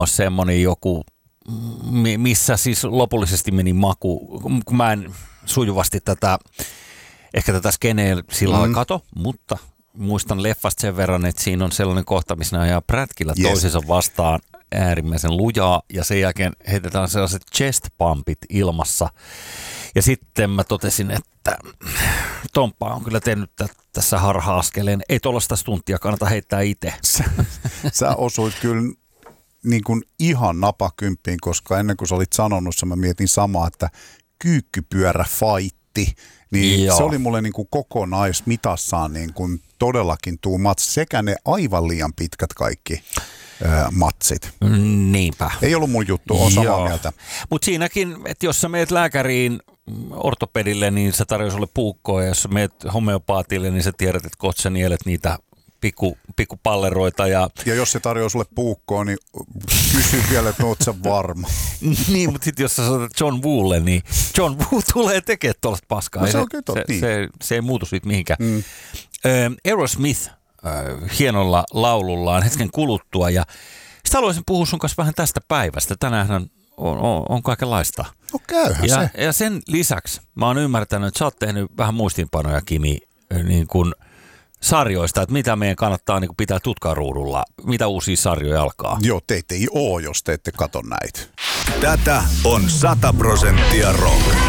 semmoinen joku, missä siis lopullisesti meni maku, kun mä en sujuvasti ehkä tätä skeneä sillä lailla kato, mutta muistan leffasta sen verran, että siinä on sellainen kohta, missä ne ajaa prätkillä toisensa vastaan äärimmäisen lujaa ja sen jälkeen heitetään sellaiset chest pumpit ilmassa. Ja sitten mä totesin, että Tomppa on kyllä tehnyt tässä harha-askeleen. Ei tuollaista stuntia kannata heittää itse. Sä osuit kyllä niin kuin ihan napakymppiin, koska ennen kuin sä olit sanonut, mä mietin samaa, että kyykkypyörä-faitti, niin joo. Se oli mulle niin kuin kokonaismitassaan niin kuin todellakin too much, sekä ne aivan liian pitkät kaikki matsit. Niinpä. Ei ollut mun juttu, on samaa mieltä. Mutta siinäkin, että jos sä meet lääkäriin ortopedille, niin se tarjoaa sulle puukkoa, ja jos sä meet homeopaatille, niin sä tiedät, että kohta sä nielet niitä pikkupalleroita. Ja jos se tarjoaa sulle puukkoa, niin kysy vielä, että oot sä varma. Niin, mutta sitten jos sä sanotat John Woolle, niin John Woo tulee tekemään tuollaista paskaa. No se on kyllä totta, niin. Se ei muutu siitä mihinkään. Aerosmith hienolla laulullaan hetken kuluttua, ja sitten haluaisin puhua sun kanssa vähän tästä päivästä. Tänäänhän on kaikenlaista. No käyhän se. Ja sen lisäksi mä oon ymmärtänyt, että sä oot tehnyt vähän muistiinpanoja, Kimi, niin kuin sarjoista, että mitä meidän kannattaa niin kuin pitää tutkaa ruudulla, mitä uusia sarjoja alkaa. Joo, teitä ei ole, jos te ette katso näitä. Tätä on 100% rock.